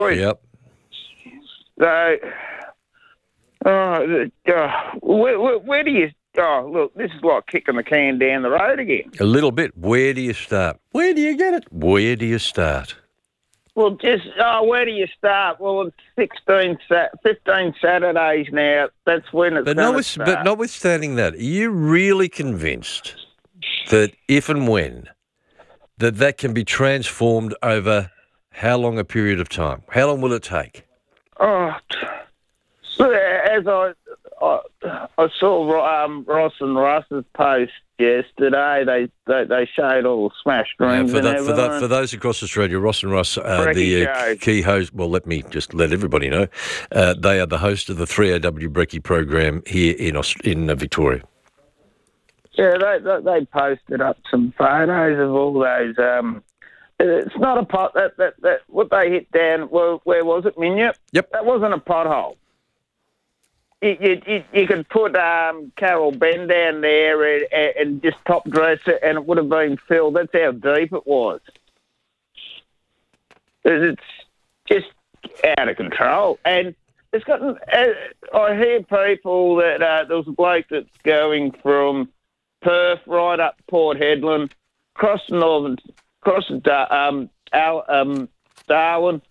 Yep. So, where do you... Oh, look, this is like kicking the can down the road again. A little bit. Where do you start? Where do you get it? Where do you start? Well, where do you start? Well, it's 15 Saturdays now. That's when it's going to start. But notwithstanding that, are you really convinced that if and when that can be transformed over how long a period of time? How long will it take? Oh, so as I saw Ross and Russ's post yesterday, they showed all the smashed rooms and everything. For those across Australia, Ross and Russ are Brekkie the show. key host. Well, let me just let everybody know. They are the host of the 3AW Brekkie program here in Victoria. Yeah, they posted up some photos of all those. It's not a pot. That what they hit down. Where was it, Minyip? Yep. That wasn't a pothole. You could put Carol Ben down there and just top dress it, and it would have been filled. That's how deep it was. It's just out of control, and it's gotten. I hear people that there was a bloke that's going from Perth right up Port Hedland, across Darwin,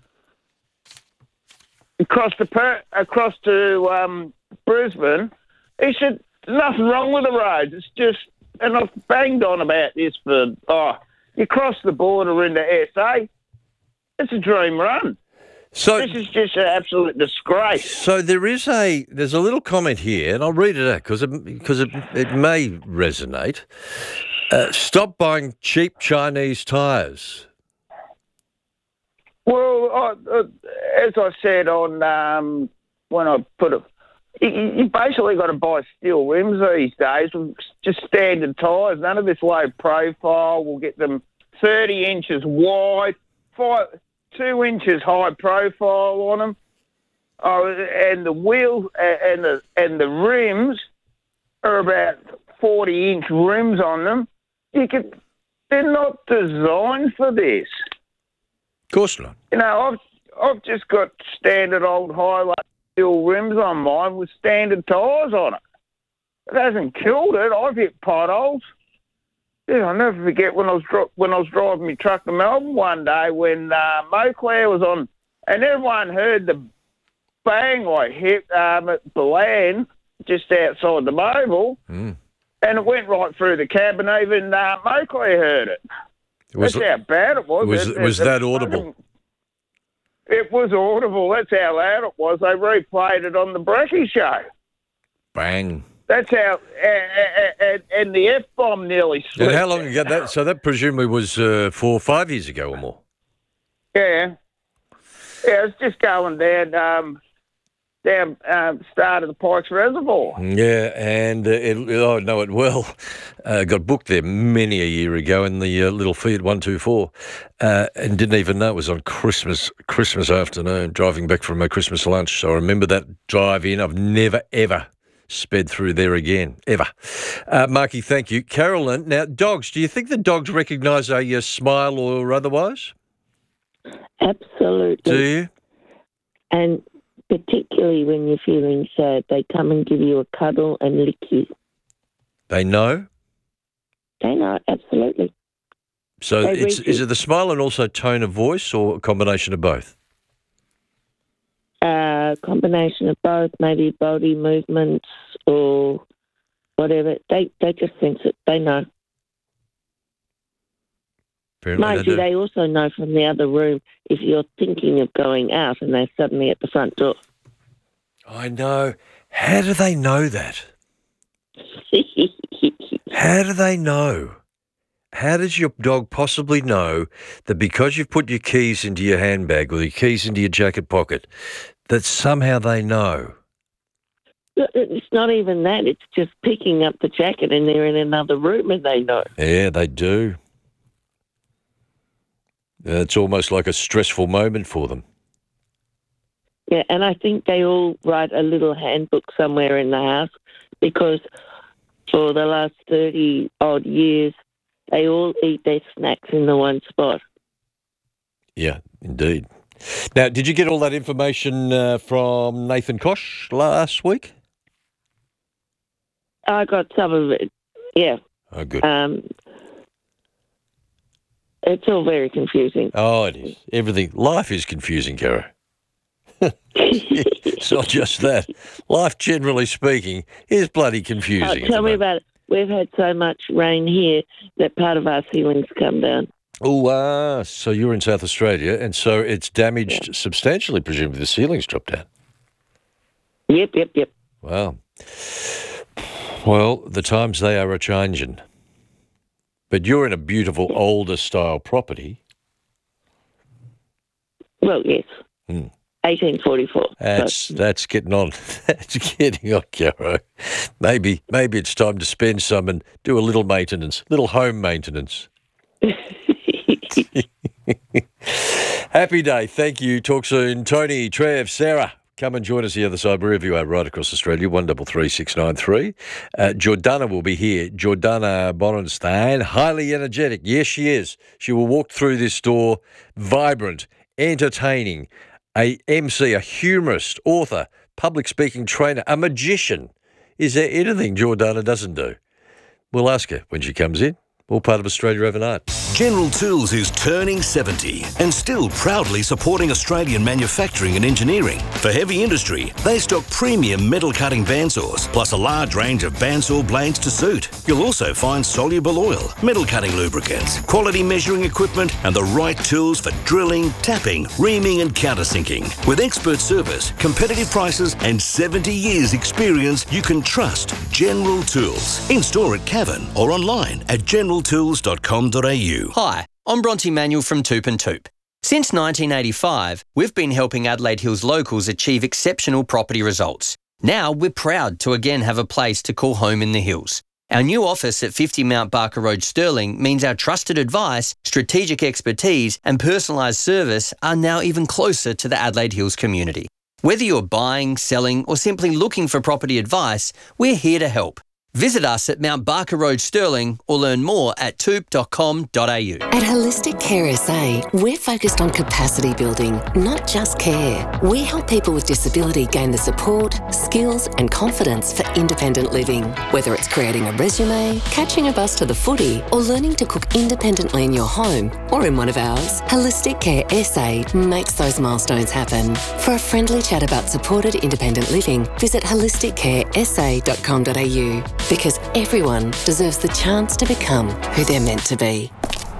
across to Brisbane. He said nothing wrong with the roads. It's just, and I've banged on about this for you cross the border into SA. It's a dream run. So this is just an absolute disgrace. So there's a little comment here, and I'll read it out because it may resonate. Stop buying cheap Chinese tyres. Well, as I said on when I put it, you basically got to buy steel rims these days, just standard tyres. None of this low profile. We'll get them 30 inches wide, 2 inches high profile on them. And the wheels and the rims are about 40-inch rims on them. They're not designed for this. Of course not. You know, I've just got standard old highlight steel rims on mine with standard tyres on it. It hasn't killed it. I've hit potholes. Yeah, I'll never forget when I was driving my truck to Melbourne one day when Moclair was on, and everyone heard the bang I hit at Belen just outside the Mobile, and it went right through the cab, and even Moclair heard it. That's how bad it was. Was that audible? It was audible. That's how loud it was. They replayed it on the Brekkie show. Bang. That's how, and the F-bomb nearly slipped. And how long ago that? So that presumably was 4 or 5 years ago or more. Yeah. Yeah, it's just going down start of the Pikes Reservoir. Yeah, and I know it well. Got booked there many a year ago in the little Fiat 124, and didn't even know it was on Christmas afternoon, driving back from a Christmas lunch. So I remember that drive in. I've never, ever sped through there again, ever. Marky, thank you. Carolyn, now, dogs, do you think the dogs recognise a smile or otherwise? Absolutely. Do you? And particularly when you're feeling sad, they come and give you a cuddle and lick you. They know? They know, absolutely. So is it the smile and also tone of voice or a combination of both? Combination of both, maybe body movements or whatever. They just sense it. They know. Apparently Mind you, they also know from the other room if you're thinking of going out and they're suddenly at the front door. I know. How do they know that? How do they know? How does your dog possibly know that because you've put your keys into your handbag or your keys into your jacket pocket, that somehow they know? It's not even that. It's just picking up the jacket and they're in another room and they know. Yeah, they do. It's almost like a stressful moment for them. Yeah, and I think they all write a little handbook somewhere in the house because for the last 30-odd years, they all eat their snacks in the one spot. Yeah, indeed. Now, did you get all that information from Nathan Kosh last week? I got some of it. Yeah. Oh, good. It's all very confusing. Oh, it is. Everything. Life is confusing, Cara. It's not just that. Life, generally speaking, is bloody confusing. Tell me about it. We've had so much rain here that part of our ceilings come down. Oh, so you're in South Australia, and so it's damaged substantially, presumably the ceilings dropped down. Yep. Wow. Well, the times they are a-changing. But you're in a beautiful older style property. Well, yes. 1844. That's getting on. That's getting on, Caro. Maybe it's time to spend some and do a little maintenance, little home maintenance. Happy day. Thank you. Talk soon. Tony, Trev, Sarah, come and join us the other side, wherever you are, right across Australia, 133693. Jordana will be here. Jordana Bonenstein, highly energetic. Yes, she is. She will walk through this door vibrant, entertaining, a MC, a humorist, author, public speaking trainer, a magician. Is there anything Jordana doesn't do? We'll ask her when she comes in. All part of Australia Overnight. General Tools is turning 70 and still proudly supporting Australian manufacturing and engineering. For heavy industry, they stock premium metal cutting bandsaws, plus a large range of bandsaw blades to suit. You'll also find soluble oil, metal cutting lubricants, quality measuring equipment, and the right tools for drilling, tapping, reaming, and countersinking. With expert service, competitive prices, and 70 years experience, you can trust General Tools. In store at Cavan or online at generaltools.com.au. Hi, I'm Bronte Manuel from Toop and Toop. Since 1985, we've been helping Adelaide Hills locals achieve exceptional property results. Now we're proud to again have a place to call home in the hills. Our new office at 50 Mount Barker Road, Stirling, means our trusted advice, strategic expertise and personalised service are now even closer to the Adelaide Hills community. Whether you're buying, selling or simply looking for property advice, we're here to help. Visit us at Mount Barker Road, Stirling, or learn more at toop.com.au. At Holistic Care SA, we're focused on capacity building, not just care. We help people with disability gain the support, skills and confidence for independent living. Whether it's creating a resume, catching a bus to the footy, or learning to cook independently in your home or in one of ours, Holistic Care SA makes those milestones happen. For a friendly chat about supported independent living, visit holisticcaresa.com.au. Because everyone deserves the chance to become who they're meant to be.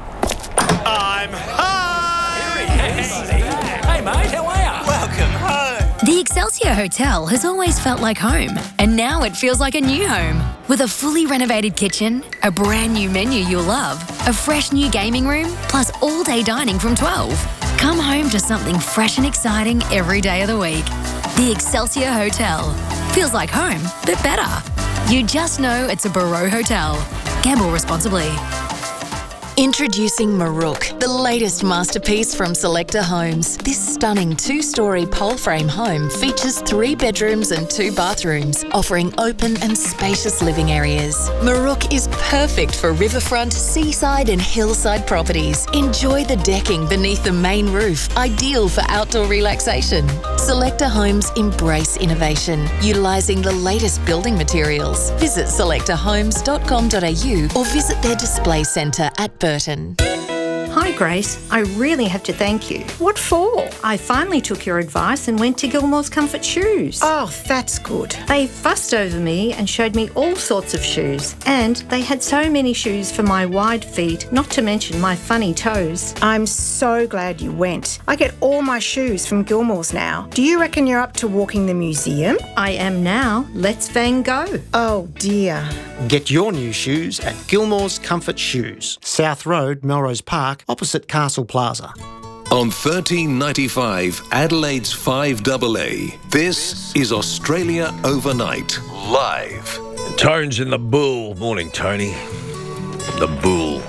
I'm home! Hey mate, how are you? Welcome home! The Excelsior Hotel has always felt like home, and now it feels like a new home. With a fully renovated kitchen, a brand new menu you'll love, a fresh new gaming room, plus all-day dining from 12. Come home to something fresh and exciting every day of the week. The Excelsior Hotel. Feels like home, but better. You just know it's a Barreau Hotel. Gamble responsibly. Introducing Marook, the latest masterpiece from Selector Homes. This stunning two-storey pole frame home features 3 bedrooms and 2 bathrooms, offering open and spacious living areas. Marook is perfect for riverfront, seaside and hillside properties. Enjoy the decking beneath the main roof, ideal for outdoor relaxation. Selector Homes embrace innovation, utilising the latest building materials. Visit selectorhomes.com.au or visit their display centre at Burton. Hi Grace, I really have to thank you. What for? I finally took your advice and went to Gilmore's Comfort Shoes. Oh, that's good. They fussed over me and showed me all sorts of shoes, and they had so many shoes for my wide feet, not to mention my funny toes. I'm so glad you went. I get all my shoes from Gilmore's now. Do you reckon you're up to walking the museum? I am now. Let's Van Gogh. Oh dear. Get your new shoes at Gilmore's Comfort Shoes, South Road, Melrose Park, opposite Castle Plaza. On 1395 Adelaide's 5AA, this is Australia Overnight, live. Tone's in the bull. Morning, Tony. The bull.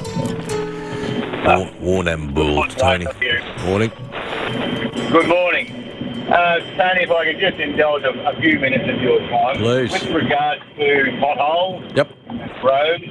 Warnham bull, Tony. Morning. Good morning. Tony, if I could just indulge a few minutes of your time. Please. With regards to potholes, Yep. roads,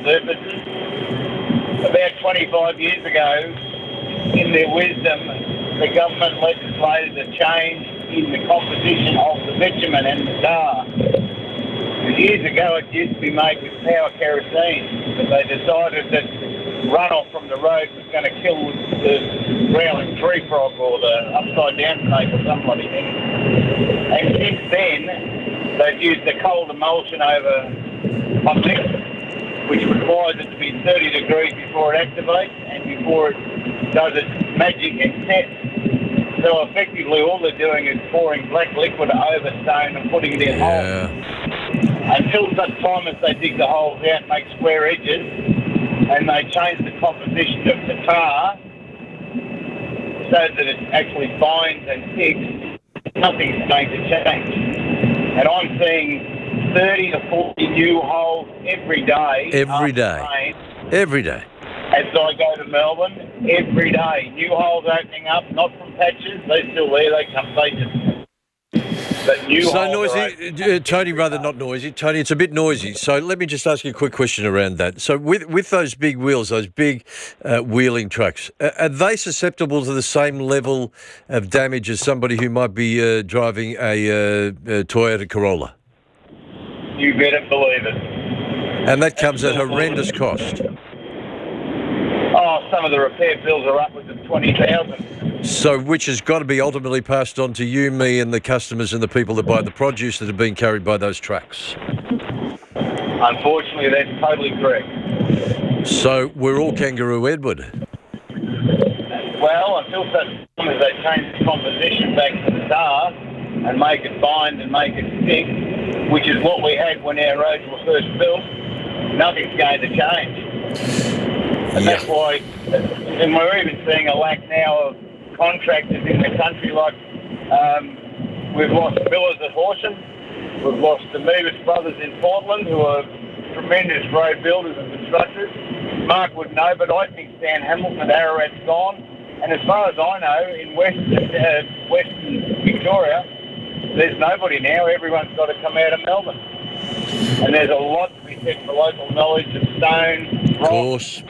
surfaces, about 25 years ago, in their wisdom, the government legislated a change in the composition of the bitumen and the tar. Years ago, it used to be made with power kerosene, but they decided that runoff from the road was going to kill the growling tree frog or the upside-down snake or some bloody thing. And since then, they've used a cold emulsion over hot liquid, which requires it to be 30 degrees before it activates and before it does its magic and sets. So effectively, all they're doing is pouring black liquid over stone and putting it in holes. Until such time as they dig the holes out, make square edges, and they change the composition of the tar so that it actually binds and sticks, nothing's going to change. And I'm seeing 30 to 40 new holes every day. Every day. Every day. As I go to Melbourne, every day. New holes opening up, not from patches. They're still there. They come, they just... But new So holes noisy, Tony, rather not noisy. Tony, it's a bit noisy. So let me just ask you a quick question around that. So with those big wheels, those big wheeling trucks, are they susceptible to the same level of damage as somebody who might be driving a Toyota Corolla? You better believe it. And that comes at horrendous cost. Oh, some of the repair bills are upwards of $20,000. So which has got to be ultimately passed on to you, me and the customers and the people that buy the produce that are being carried by those trucks. Unfortunately, that's totally correct. So we're all Kangaroo Edward. Well, until such time as they change the composition back to the tar and make it bind and make it stick, which is what we had when our roads were first built, nothing's going to change. And that's why, and we're even seeing a lack now of contractors in the country. Like we've lost Millers at Horsham, we've lost the Mevis brothers in Portland, who are tremendous road builders and constructors. Mark would know, but I think Stan Hamilton at Ararat's gone. And as far as I know, in Western Victoria, there's nobody now. Everyone's got to come out of Melbourne. And there's a lot to be said for local knowledge of stone. Of course,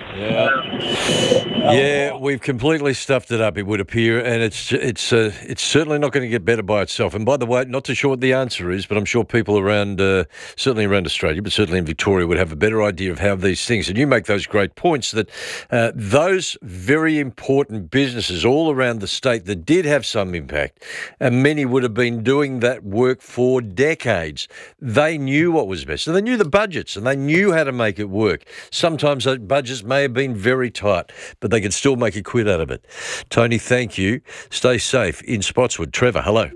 yeah. We've completely stuffed it up, it would appear, and it's certainly not going to get better by itself. And by the way, not too sure what the answer is, but I'm sure people around, certainly around Australia, but certainly in Victoria, would have a better idea of how these things. And you make those great points that those very important businesses all around the state that did have some impact, and many would have been doing that work for decades. They knew what was best, and they knew the budgets, and they knew how to make it work. Sometimes those budgets may have been very tight, but they could still make a quid out of it. Tony, thank you. Stay safe in Spotswood. Trevor, hello.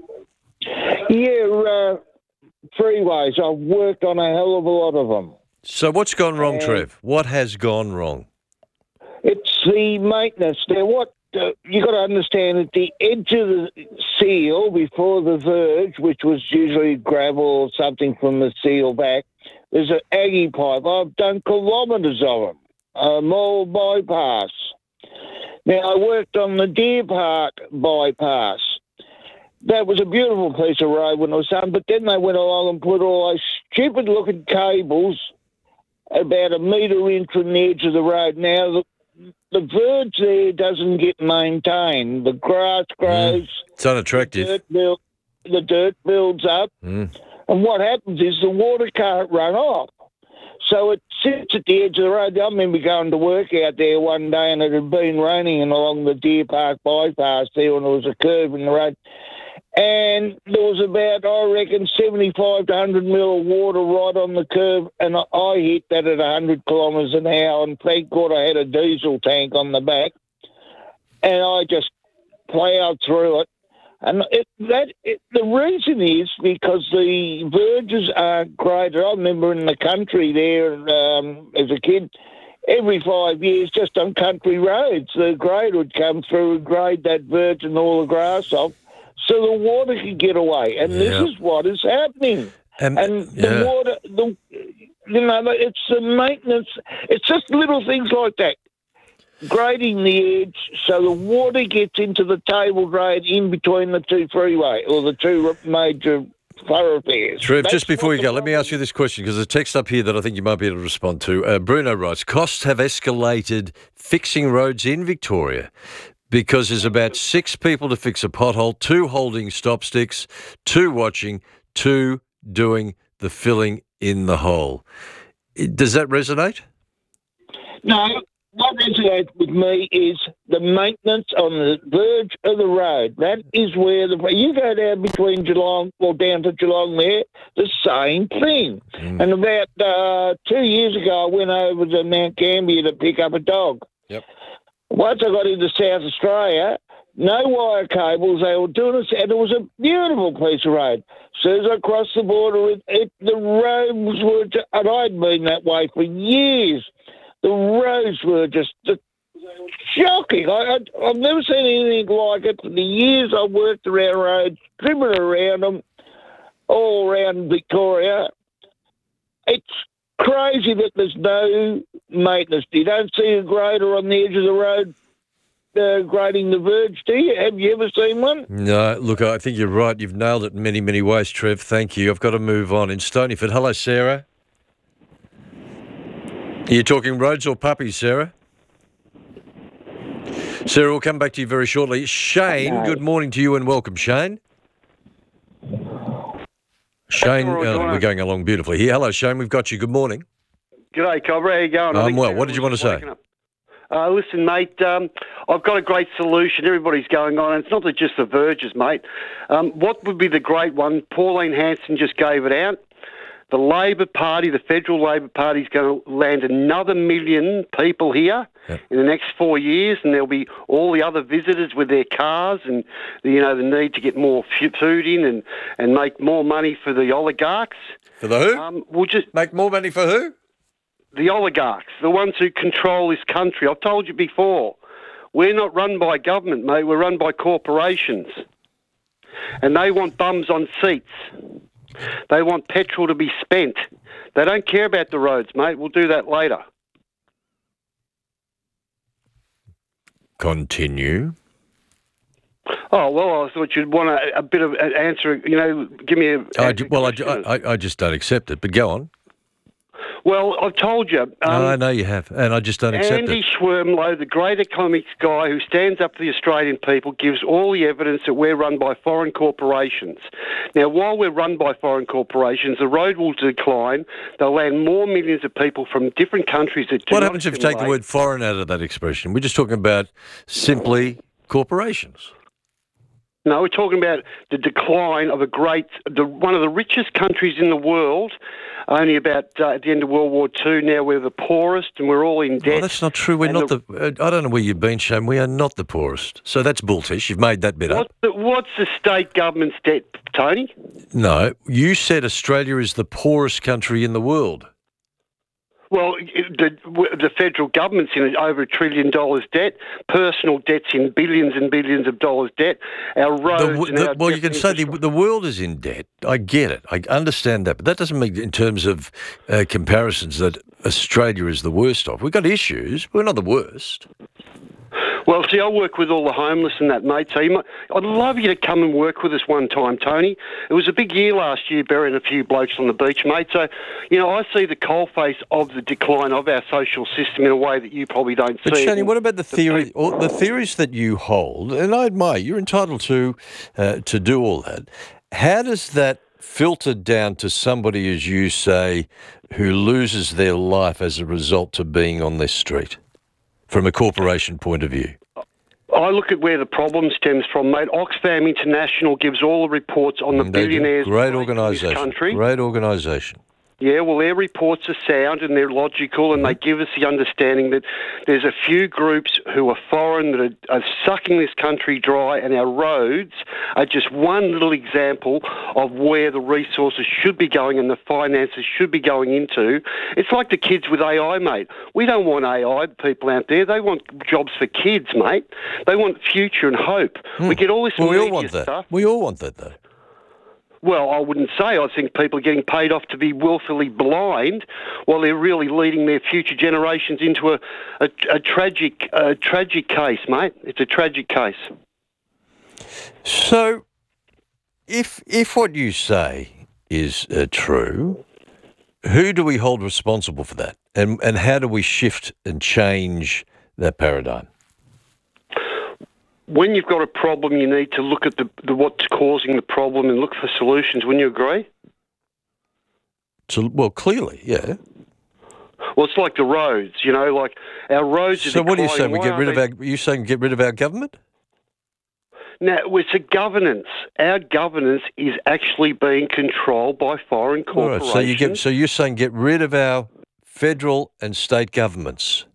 Yeah, freeways. I've worked on a hell of a lot of them. So what's gone wrong, Trev? What has gone wrong? It's the maintenance. Now, what you got to understand, at the edge of the seal before the verge, which was usually gravel or something from the seal back, there's an Aggie pipe. I've done kilometres of them. Mole bypass. Now, I worked on the Deer Park bypass. That was a beautiful piece of road when it was done, but then they went along and put all those stupid-looking cables about a metre in from the edge of the road. Now, the verge there doesn't get maintained. The grass grows. It's unattractive. The dirt builds up. And what happens is the water can't run off. So it sits at the edge of the road. I remember going to work out there one day and it had been raining along the Deer Park bypass there and there was a curve in the road. And there was about, I reckon, 75 to 100 mil of water right on the curve, and I hit that at 100 kilometres an hour, and thank God I had a diesel tank on the back, and I just ploughed through it. And the reason is because the verges aren't graded. I remember in the country there as a kid, every 5 years, just on country roads, the grader would come through and grade that verge and all the grass off, so the water could get away. And this is what is happening. And the water, it's the maintenance. It's just little things like that. Grading the edge so the water gets into the table grade in between the two freeway or the two major thoroughfares. Trev, just before you go, let me ask you this question, because there's a text up here that I think you might be able to respond to. Bruno writes, costs have escalated fixing roads in Victoria because there's about 6 people to fix a pothole, 2 holding stop sticks, 2 watching, 2 doing the filling in the hole. Does that resonate? No, what resonates with me is the maintenance on the verge of the road. That is where you go down between Geelong or down to Geelong there, the same thing. And about 2 years ago, I went over to Mount Gambier to pick up a dog. Yep. Once I got into South Australia, no wire cables, they were doing it, and it was a beautiful piece of road. As soon as I crossed the border, the roads were, and I'd been that way for years. The roads were just shocking. I've never seen anything like it. For the years I've worked around roads, driven around them, all around Victoria, it's crazy that there's no maintenance. You don't see a grader on the edge of the road grading the verge, do you? Have you ever seen one? No, look, I think you're right. You've nailed it in many, many ways, Trev. Thank you. I've got to move on. In Stonyford, hello, Sarah. Are you talking roads or puppies, Sarah? Sarah, we'll come back to you very shortly. Shane, good morning to you and welcome, Shane. Shane, we're going along beautifully here. Hello, Shane, we've got you. Good morning. G'day, Cobra. How you going? I'm well. What did you want to say? Listen, mate, I've got a great solution. Everybody's going on, and it's not just the verges, mate. What would be the great one? Pauline Hanson just gave it out. The Labor Party, the Federal Labor Party, is going to land another 1 million people here in the next 4 years, and there'll be all the other visitors with their cars and, the need to get more food in and make more money for the oligarchs. For the who? We'll just make more money for who? The oligarchs, the ones who control this country. I've told you before, we're not run by government, mate. We're run by corporations. And they want bums on seats. They want petrol to be spent. They don't care about the roads, mate. We'll do that later. Continue. Oh, well, I thought you'd want a bit of an answer, give me a... I just don't accept it, but go on. Well, I've told you. I know you have, and I just don't accept Andy it. Schwermlow, the great economics guy who stands up for the Australian people, gives all the evidence that we're run by foreign corporations. Now, while we're run by foreign corporations, the road will decline. They'll land more millions of people from different countries that do What not happens if you take the word foreign out of that expression? We're just talking about simply corporations. No, we're talking about the decline of one of the richest countries in the world. Only about at the end of World War II, now we're the poorest and we're all in debt. Oh, that's not true. We're not I don't know where you've been, Shane. We are not the poorest. So that's bulltish. You've made that bit up. What's the state government's debt, Tony? No, you said Australia is the poorest country in the world. Well, the federal government's in over $1 trillion debt, personal debt's in billions and billions of dollars debt, our roads well, you can say the world is in debt. I get it. I understand that. But that doesn't mean in terms of comparisons that Australia is the worst of. We've got issues. We're not the worst. Well, see, I work with all the homeless and that, mate, so I'd love you to come and work with us one time, Tony. It was a big year last year burying a few blokes on the beach, mate, so, I see the coalface of the decline of our social system in a way that you probably don't see. But, Shani, what about the theory, or the theories that you hold, and I admire, you're entitled to do all that. How does that filter down to somebody, as you say, who loses their life as a result of being on this street? From a corporation point of view? I look at where the problem stems from, mate. Oxfam International gives all the reports on the billionaires great in this country. Great organisation. Yeah, well, their reports are sound and they're logical, and they give us the understanding that there's a few groups who are foreign that are sucking this country dry, and our roads are just one little example of where the resources should be going and the finances should be going into. It's like the kids with AI, mate. We don't want AI people out there. They want jobs for kids, mate. They want future and hope. We get all this we all media want that. stuff. We all want that, though. Well, I wouldn't say. I think people are getting paid off to be willfully blind while they're really leading their future generations into a tragic case, mate. It's a tragic case. So, if what you say is true, who do we hold responsible for that? And how do we shift and change that paradigm? when you've got a problem, you need to look at the what's causing the problem and look for solutions. Wouldn't you agree? So, well, clearly, yeah. Well, it's like the roads, like our roads are So what are you saying? declining. You saying get rid of our government? Now, it's a governance. Our governance is actually being controlled by foreign All right, corporations. so you're saying get rid of our federal and state governments?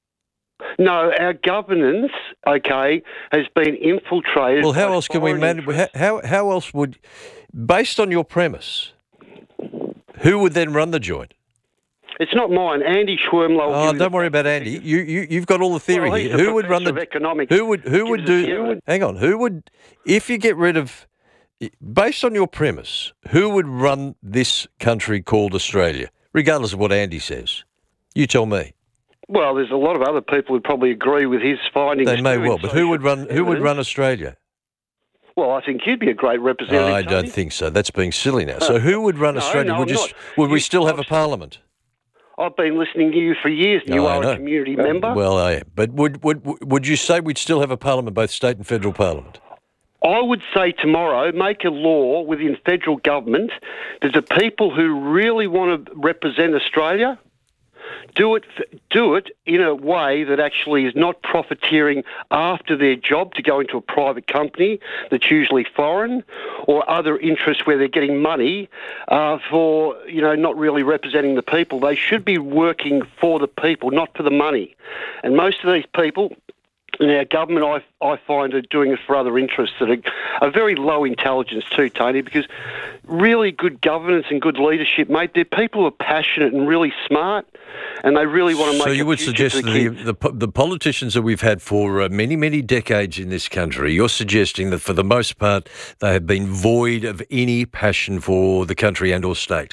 No, our governance, has been infiltrated. Well, how by else can we foreign manage? interests. How else would, based on your premise, who would then run the joint? It's not mine. Andy Schwirmler. Oh, don't worry about Andy. You've got all the theory Well, he's here. the Who would run the? professor of economics. Who would do? Hang on. Who would? If you get rid of, based on your premise, who would run this country called Australia, regardless of what Andy says? You tell me. Well, there's a lot of other people who probably agree with his findings. They may too, well, in but who would run? social Who would evidence. run Australia? Well, I think you'd be a great representative. I don't Tony. think so. That's being silly now. So who would run No, Australia? no, would I'm not. would we still have a parliament? I've been listening to you for years. You I are know. a community member. Well, I am. But would you say we'd still have a parliament, both state and federal parliament? I would say tomorrow, make a law within federal government that the people who really want to represent Australia do it in a way that actually is not profiteering after their job to go into a private company that's usually foreign, or other interests where they're getting money for not really representing the people. They should be working for the people, not for the money. And most of these people in our government, I find, are doing it for other interests that are very low intelligence too, Tony, because really good governance and good leadership, mate, they're people who are passionate and really smart, and they really want to make So you a would future suggest for the kids. the politicians that we've had for many, many decades in this country, you're suggesting that for the most part they have been void of any passion for the country and or state?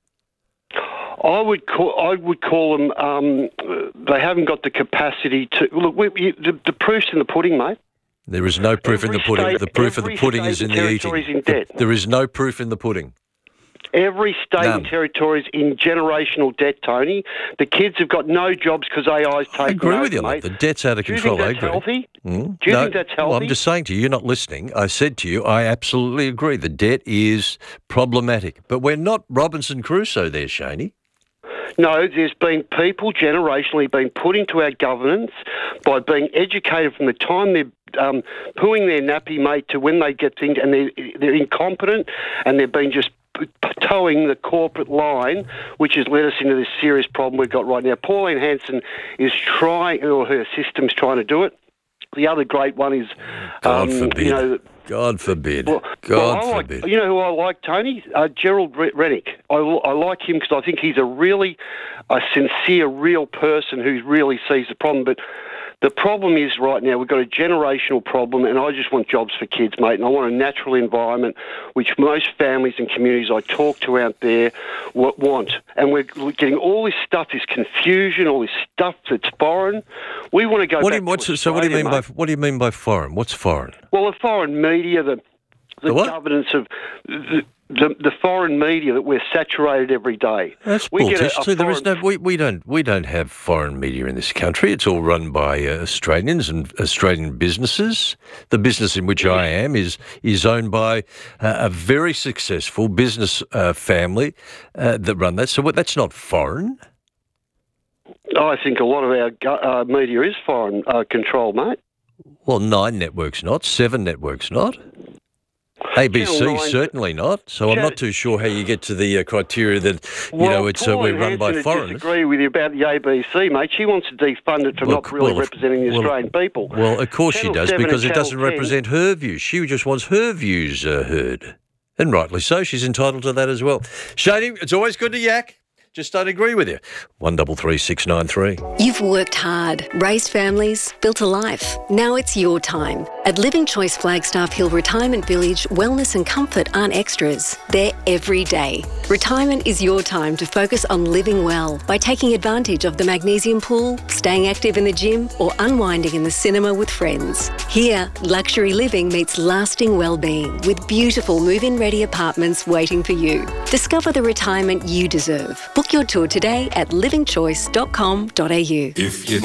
I would call them. They haven't got the capacity to look. The proof's in the pudding, mate. There is no proof in the pudding. The proof of the pudding is in the eating. In debt. There is no proof in the pudding. Every state None. and territory is in generational debt, Tony. The kids have got no jobs because AI's taken I agree over, with you, mate. mate. The debt's out of Do you control. think I that's agree. healthy? Mm. Do you think that's healthy? Well, I'm just saying to you, you're not listening. I said to you, I absolutely agree. The debt is problematic. But we're not Robinson Crusoe there, Shaney. No, there's been people generationally being put into our governance by being educated from the time they're pooing their nappy, mate, to when they get things, and they're incompetent, and they've been just towing the corporate line, which has led us into this serious problem we've got right now. Pauline Hanson is trying, or her system's trying to do it. The other great one is, God forbid. God forbid. God forbid. You know who I like, Tony? Gerald Rennick. I like him because I think he's a sincere, real person who really sees the problem. But the problem is right now we've got a generational problem, and I just want jobs for kids, mate, and I want a natural environment, which most families and communities I talk to out there want. And we're getting all this stuff, this confusion, all this stuff that's foreign. We want to go back to Australia, So what do you mean mate. what do you mean by foreign? What's foreign? Well, the foreign media, the governance of the foreign media that we're saturated every day. That's we get bullshit. a So there is foreign- we don't have foreign media in this country. It's all run by Australians and Australian businesses. The business in which I am is owned by a very successful business family that run that. So that's not foreign. I think a lot of our media is foreign control, mate. Well, 9 networks not, 7 networks not. ABC Channel 9 certainly not. So I'm not too sure how you get to the criteria that we're run by foreigners. I disagree with you about the ABC, mate. She wants to defund it for not really representing the Australian people. Well, of course she Channel does, 7 because and it doesn't Channel 10 represent her views. She just wants her views heard. And rightly so. She's entitled to that as well. Shady, it's always good to yak. Just don't agree with you. 133693. You've worked hard, raised families, built a life. Now it's your time. At Living Choice Flagstaff Hill Retirement Village, wellness and comfort aren't extras. They're every day. Retirement is your time to focus on living well by taking advantage of the magnesium pool, staying active in the gym, or unwinding in the cinema with friends. Here, luxury living meets lasting well-being with beautiful move-in ready apartments waiting for you. Discover the retirement you deserve. Book your tour today at livingchoice.com.au. If you